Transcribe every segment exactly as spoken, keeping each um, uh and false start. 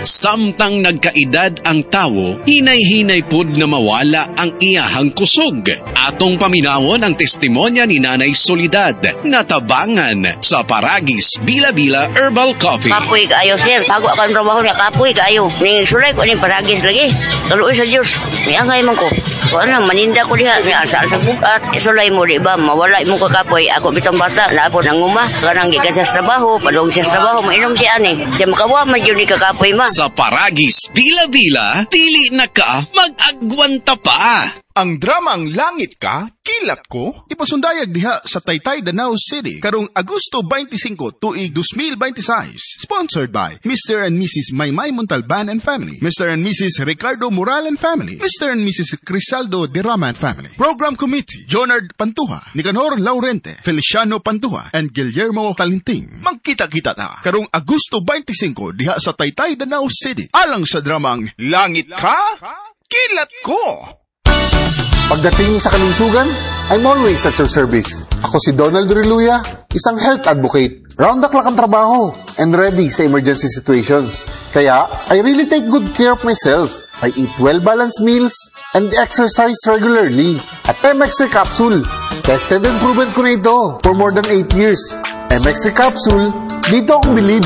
Samtang nagkaedad ang tawo, hinay-hinay pud na mawala ang iyahang kusog. Atong paminawon ang testimonya ni Nanay Soledad na tabangan sa Paragis Bila-Bila Herbal Coffee. Kapoy kaayo, sir. Bago ako ang trabaho niya, kapoy kaayo. Ning sulay ko ning Paragis lagi. Tuloy sa Diyos. May angay man ko. Kung ano, maninda ko diha. May asa sa bukat. Sulay mo, di ba? Mawala mo ka kapoy. Ako bitang bata. Lapo ng uma. Kanang gikan sa trabaho. Padong sa trabaho. Mainom si ani. Siya makawa man yun ni kakapoy ma. Sa Paragis Bila-Bila, dili na ka mag-agwanta pa. Ang dramang Langit Ka, Kilat Ko, ipasundayag diha sa Taytay, Danau City, karong Agosto twenty-five, tuig twenty twenty-six. Sponsored by Mister and Missus Maymay Montalban and Family, Mister and Missus Ricardo Moral and Family, Mister and Missus Crisaldo Derrama and Family. Program Committee, Jonard Pantuha, Nicanor Laurente, Feliciano Pantuha, and Guillermo Talinting. Magkita-kita na, karong Agosto twenty-five, diha sa Taytay, Danau City, alang sa dramang Langit Ka, Kilat Ko. Pagdating sa kalusugan, I'm always at your service. Ako si Donald Riluya, isang health advocate. Round the clock ang trabaho and ready sa emergency situations. Kaya, I really take good care of myself. I eat well-balanced meals and exercise regularly. At M X three Capsule, tested and proven ko na ito for more than eight years. M X three Capsule, dito akong bilib.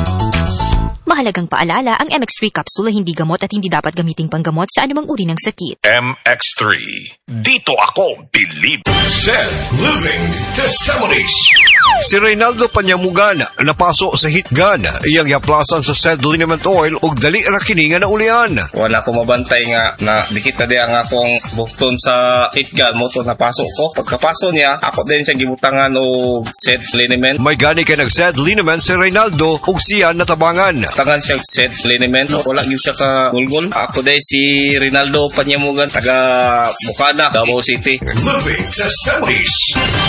Mahalagang paalala, ang M X three capsule ay hindi gamot at hindi dapat gamiting panggamot sa anumang uri ng sakit. M X three. Dito ako bilib. Zed Living Testimonies. Si Reynaldo Panyamugan napaso sa hitgan iyang yaplasan sa Zed Liniment Oil ug dali ra kini nga naulian. Wala ko mabantay nga na dikit na di ang akong bukton sa hitgan mo to napasok ko. Pagkapaso niya, ako din siya gibutangan og Zed Liniment. May gani kay nag Zed Liniment si Reynaldo ug siya natabangan. Tangan siya Zed Liniment. Wala gyud siya ka gulgol. Ako din si Reynaldo Panyamugan taga Bukana, Davao City. Living Testimonies.